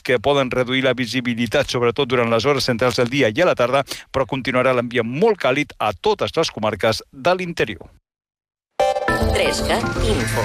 que poden reduir la visibilitat, sobretot durant les hores centrals del dia i a la tarda, però continuarà l'ambient molt càlid a totes les comarques de l'interior. 3CAT Info.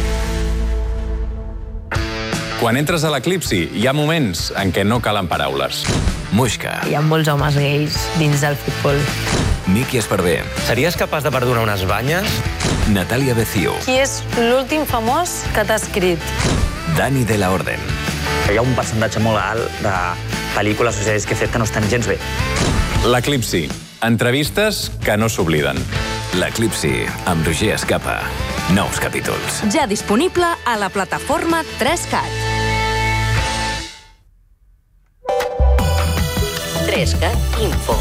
Quan entres a l'Eclipsi, hi ha moments en què no calen paraules. Muixca. Hi ha molts homes gais dins del futbol. Miki Esparver. Series capaç de perdonar unes banyes? Natàlia Becio. Qui és l'últim famós que t'ha escrit? Dani de la Orden. Hi ha un percentatge molt alt de pel·lícules o sèries que he fet que no estan gens bé. L'Eclipsi. Entrevistes que no s'obliden. L'Eclipsi, amb Roger Escapa. Nous capítols. Ja disponible a la plataforma 3CAT. 3CAT Info.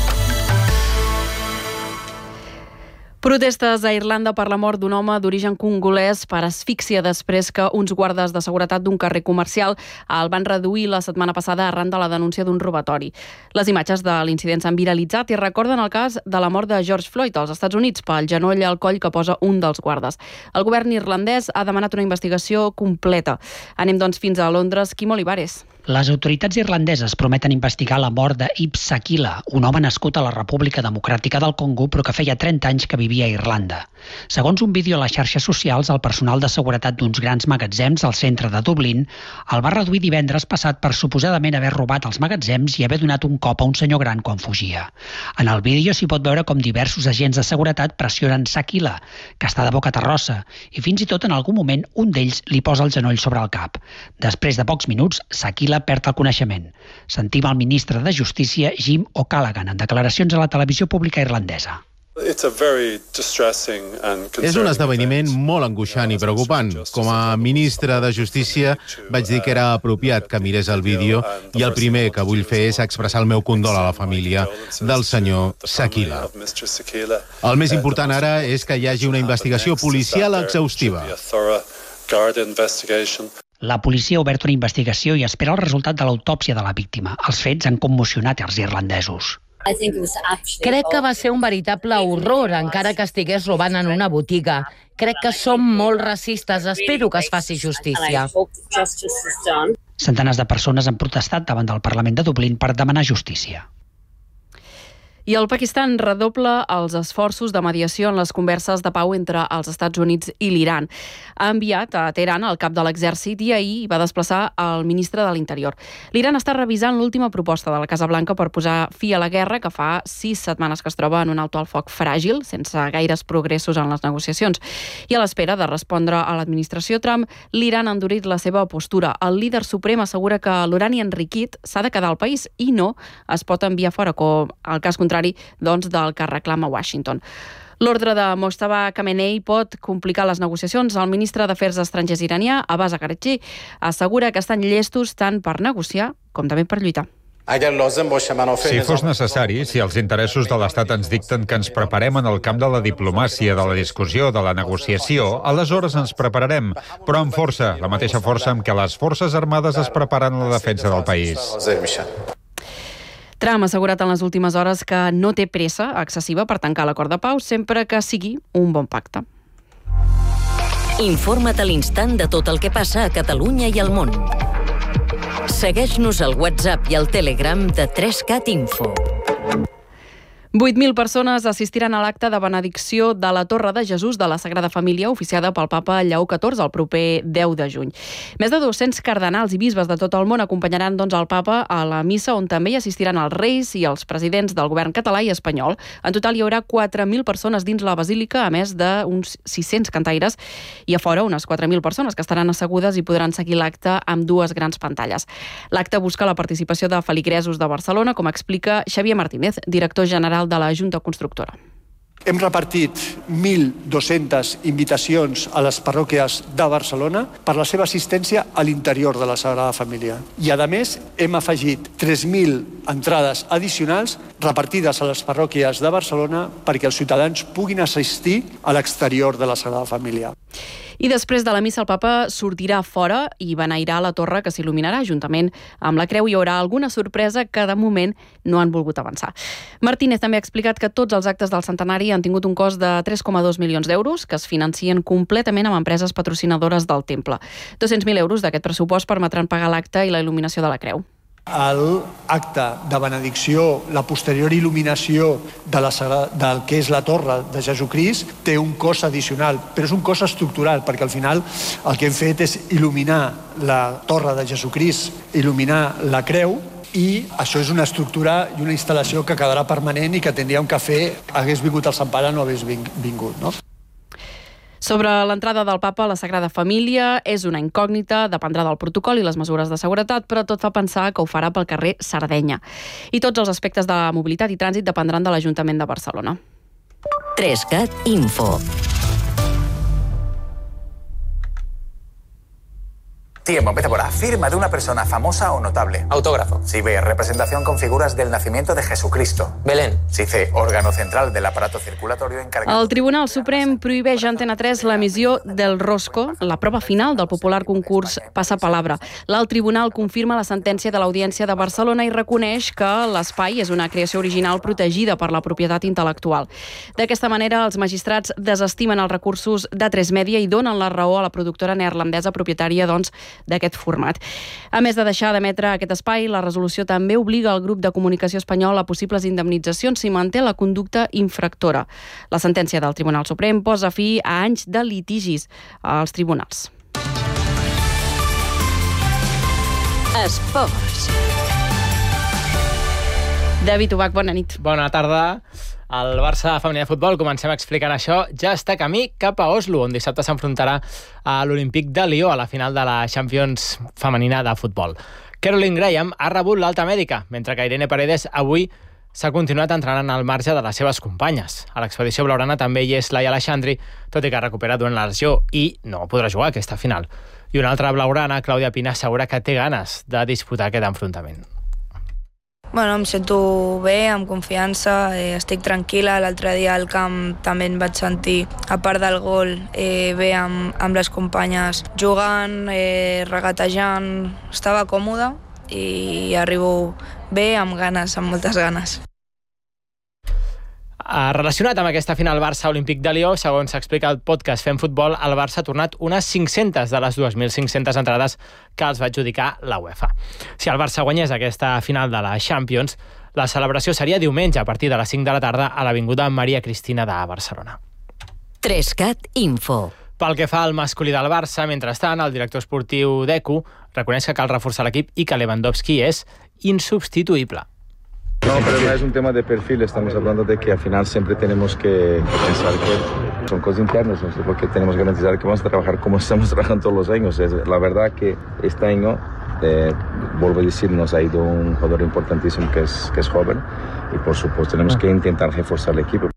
Protestes a Irlanda per la mort d'un home d'origen congolès per asfíxia després que uns guardes de seguretat d'un carrer comercial el van reduir la setmana passada arran de la denúncia d'un robatori. Les imatges de l'incident s'han viralitzat i recorden el cas de la mort de George Floyd als Estats Units pel genoll al coll que posa un dels guardes. El govern irlandès ha demanat una investigació completa. Anem doncs fins a Londres. Quim Olivares. Les autoritats irlandeses prometen investigar la mort d'Ib Sakila, un home nascut a la República Democràtica del Congo però que feia 30 anys que vivia a Irlanda. Segons un vídeo a les xarxes socials, el personal de seguretat d'uns grans magatzems al centre de Dublín el va reduir divendres passat per suposadament haver robat els magatzems i haver donat un cop a un senyor gran quan fugia. En el vídeo s'hi pot veure com diversos agents de seguretat pressionen Sakila, que està de boca terrossa, i fins i tot en algun moment un d'ells li posa el genoll sobre el cap. Després de pocs minuts, Sakila perd el coneixement. Sentim el ministre de Justícia, Jim O'Callaghan, en declaracions a la televisió pública irlandesa. És un esdeveniment molt angoixant i preocupant. Com a ministre de Justícia vaig dir que era apropiat que mirés el vídeo i el primer que vull fer és expressar el meu condol a la família del senyor Sakila. El més important ara és que hi hagi una investigació policial exhaustiva. La policia ha obert una investigació i espera el resultat de l'autòpsia de la víctima. Els fets han commocionat els irlandesos. Crec que va ser un veritable horror, encara que estigués robant en una botiga. Crec que som molt racistes. Espero que es faci justícia. Centenars de persones han protestat davant del Parlament de Dublín per demanar justícia. I el Pakistan redobla els esforços de mediació en les converses de pau entre els Estats Units i l'Iran. Ha enviat a Teheran el cap de l'exèrcit i ahir va desplaçar el ministre de l'Interior. L'Iran està revisant l'última proposta de la Casa Blanca per posar fi a la guerra, que fa 6 setmanes que es troba en un alto al foc fràgil, sense gaires progressos en les negociacions. I a l'espera de respondre a l'administració Trump, l'Iran ha endurit la seva postura. El líder suprem assegura que l'urani enriquit s'ha de quedar al país i no es pot enviar fora, com el cas contrari del que reclama Washington. L'ordre de Mojtaba Khamenei pot complicar les negociacions. El ministre d'Afers Estrangers iranià, Abbas Araghchi, assegura que estan llestos tant per negociar com també per lluitar. Si fos necessari, si els interessos de l'Estat ens dicten que ens preparem en el camp de la diplomàcia, de la discussió, de la negociació, aleshores ens prepararem, però amb força, la mateixa força amb què les forces armades es preparen a la defensa del país. Trump ha assegurat en les últimes hores que no té pressa excessiva per tancar l'acord de pau sempre que sigui un bon pacte. Informa't a l'instant de tot el que passa a Catalunya i al món. Segueix-nos al WhatsApp i al Telegram de 3CAT Info. 8.000 persones assistiran a l'acte de benedicció de la Torre de Jesús de la Sagrada Família oficiada pel papa Lleó XIV el proper 10 de juny. Més de 200 cardenals i bisbes de tot el món acompanyaran el papa a la missa, on també hi assistiran els reis i els presidents del govern català i espanyol. En total hi haurà 4.000 persones dins la basílica, a més d'uns 600 cantaires, i a fora unes 4.000 persones que estaran assegudes i podran seguir l'acte amb 2 grans pantalles. L'acte busca la participació de feligresos de Barcelona, com explica Xavier Martínez, director general de la Junta Constructora. Hem repartit 1.200 invitacions a les parròquies de Barcelona per la seva assistència a l'interior de la Sagrada Família. I, a més, hem afegit 3.000 entrades addicionals repartides a les parròquies de Barcelona perquè els ciutadans puguin assistir a l'exterior de la Sagrada Família. I després de la missa el papa sortirà fora i beneirà la torre que s'il·luminarà juntament amb la creu. Hi haurà alguna sorpresa que de moment no han volgut avançar. Martínez també ha explicat que tots els actes del centenari han tingut un cost de 3,2 milions d'euros que es financien completament amb empreses patrocinadores del temple. 200.000 euros d'aquest pressupost permetran pagar l'acte i la il·luminació de la creu. L'acte de benedicció, la posterior il·luminació del que és la torre de Jesucrist té un cost addicional, però és un cost estructural, perquè al final el que hem fet és il·luminar la torre de Jesucrist, il·luminar la creu, i això és una estructura i una instal·lació que quedarà permanent i que tindríem que fer hagués vingut el Sant Pare o no hagués vingut, no? Sobre l'entrada del papa a la Sagrada Família és una incògnita, dependrà del protocol i les mesures de seguretat, però tot fa pensar que ho farà pel carrer Sardenya. I tots els aspectes de mobilitat i trànsit dependran de l'Ajuntament de Barcelona. 3CAT Info. Tiempo, empieza por A. Firma de una persona famosa o notable. Autógrafo. Si B, representación con figuras del nacimiento de Jesucristo. Belén. Si C, órgano central del aparato circulatorio encargado. El Tribunal Suprem prohibeix a Antena 3 l'emissió del Rosco, la prova final del popular concurs Passapalabra. L'alt tribunal confirma la sentència de l'Audiència de Barcelona i reconeix que l'espai és una creació original protegida per la propietat intel·lectual. D'aquesta manera, els magistrats desestimen els recursos d'A3 Media i donen la raó a la productora neerlandesa propietària, doncs, d'aquest format. A més de deixar d'emetre aquest espai, la resolució també obliga el grup de comunicació espanyol a possibles indemnitzacions si manté la conducta infractora. La sentència del Tribunal Suprem posa fi a anys de litigis als tribunals. Esports. David Ubach, bona nit. Bona tarda. El Barça femení de futbol, comencem explicant això, ja està camí cap a Oslo, on dissabte s'enfrontarà a l'Olímpic de Lió a la final de la Champions femenina de futbol. Caroline Graham ha rebut l'alta mèdica, mentre que Irene Paredes avui s'ha continuat entrenant al marge de les seves companyes. A l'expedició blaugrana també hi és Laia Aleixandri, tot i que ha recuperat durant la lesió i no podrà jugar aquesta final. I una altra blaugrana, Clàudia Pina, assegura que té ganes de disputar aquest enfrontament. Bueno, em sento bé, amb confiança, estic tranquil·la. L'altre dia al camp també em vaig sentir, a part del gol, bé amb les companyes jugant, regatejant. Estava còmoda i arribo bé, amb ganes, amb moltes ganes. Relacionat amb aquesta final Barça-Olímpic de Lió, segons s'explica el podcast Fem Futbol, el Barça ha tornat unes 500 de les 2.500 entrades que els va adjudicar la UEFA. Si el Barça guanyés aquesta final de la Champions, la celebració seria diumenge a partir de les 5 de la tarda a l'Avinguda Maria Cristina de Barcelona. 3CAT Info. Pel que fa al masculí del Barça, mentrestant, el director esportiu d'ECU reconeix que cal reforçar l'equip i que Lewandowski és insubstituïble. No, pero no es un tema de perfil, estamos hablando de que al final siempre tenemos que pensar que son cosas internas, ¿no? Porque tenemos que garantizar que vamos a trabajar como estamos trabajando todos los años. La verdad que este año, vuelvo a decir, nos ha ido un jugador importantísimo que es joven y por supuesto tenemos que intentar reforzar el equipo.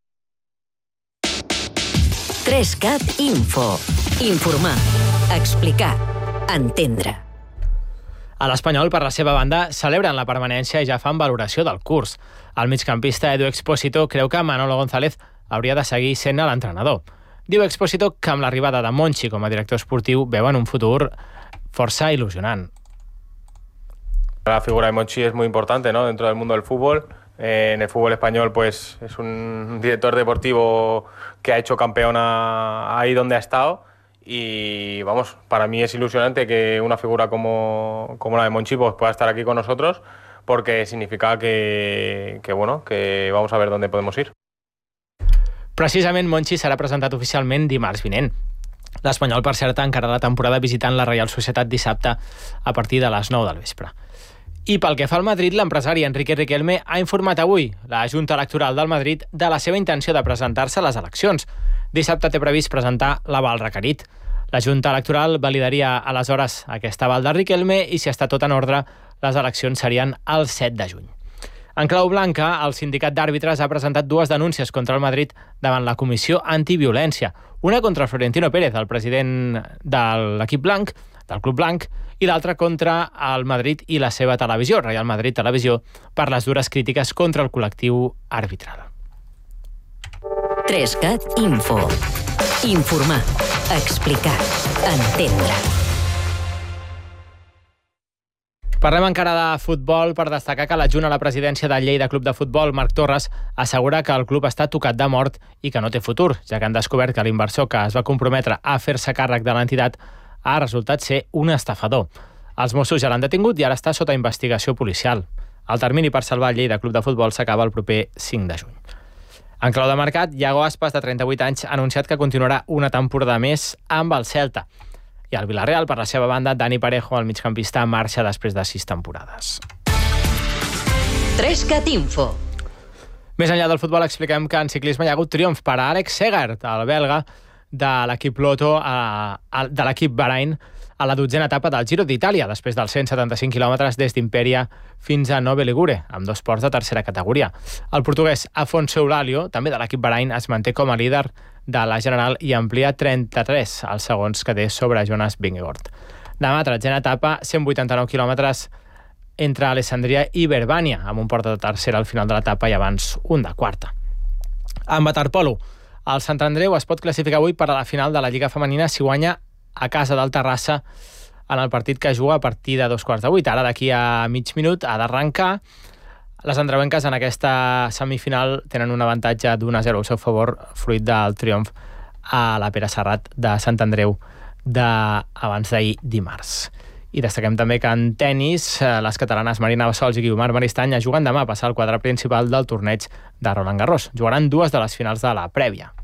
3CAT Info. Informar, explicar, entendre. A l'Espanyol, per la seva banda, celebren la permanència i ja fan valoració del curs. El migcampista Edu Expósito creu que Manolo González hauria de seguir sent l'entrenador. Diu Expósito que amb l'arribada de Monchi com a director esportiu veuen un futur força il·lusionant. La figura de Monchi es muy importante, ¿no?, dentro del mundo del fútbol. En el fútbol español pues es un director deportivo que ha hecho campeón ahí donde ha estado. Y vamos, para mí es ilusionante que una figura como la de Monchi pues, pueda estar aquí con nosotros, porque significa que vamos a ver dónde podemos ir. Precisament Monchi serà presentat oficialment dimarts vinent. L'Espanyol, per cert, encararà la temporada visitant la Reial Societat dissabte a partir de les 9 del vespre. I pel que fa al Madrid, l'empresari Enrique Riquelme ha informat avui la Junta Electoral del Madrid de la seva intenció de presentar-se a les eleccions. Dissabte té previst presentar l'aval requerit. La Junta Electoral validaria aleshores aquest aval de Riquelme i, si està tot en ordre, les eleccions serien el 7 de juny. En clau blanca, el sindicat d'àrbitres ha presentat dues denúncies contra el Madrid davant la Comissió Antiviolència. Una contra Florentino Pérez, el president de l'equip blanc, del Club Blanc, i l'altra contra el Madrid i la seva televisió, Real Madrid Televisió, per les dures crítiques contra el col·lectiu arbitral. 3CAT Info. Informar, explicar, entendre. Parlem encara de futbol per destacar que l'adjunt a la presidència del Lleida Club de Futbol, Marc Torres, assegura que el club està tocat de mort i que no té futur, ja que han descobert que l'inversor que es va comprometre a fer-se càrrec de l'entitat ha resultat ser un estafador. Els Mossos ja l'han detingut i ara està sota investigació policial. El termini per salvar el Lleida Club de Futbol s'acaba el proper 5 de juny. En clau de mercat, Iago Aspas, de 38 anys, ha anunciat que continuarà una temporada més amb el Celta. I al Villarreal, per la seva banda, Dani Parejo, el migcampista, marxa després de 6 temporades. 3CAT Info. Més enllà del futbol, expliquem que en ciclisme hi ha hagut triomf per a Alex Segert, el belga de l'equip Lotto, de l'equip Bahrain, a la 12a etapa del Giro d'Itàlia, després dels 175 quilòmetres des d'Imperia fins a Nove Ligure, amb 2 ports de tercera categoria. El portuguès Afonso Eulálio, també de l'equip Bahrain, es manté com a líder de la general i amplia 33 els segons que té sobre Jonas Vingegaard. Demà, 13a etapa, 189 quilòmetres entre Alessandria i Verbània, amb un port de tercera al final de l'etapa i abans un de quarta. En waterpolo, el Sant Andreu es pot classificar avui per a la final de la Lliga Femenina si guanya a casa del Terrassa en el partit que juga a partir de 7:15. Ara, d'aquí a mig minut, ha d'arrencar. Les andreuenques en aquesta semifinal tenen un avantatge d'1-0 al seu favor, fruit del triomf a la Pere Serrat de Sant Andreu abans d'ahir dimarts. I destaquem també que en tennis, les catalanes Marina Bassols i Guiomar Maristany juguen demà a passar al quadre principal del torneig de Roland Garros. Jugaran 2 de les finals de la prèvia.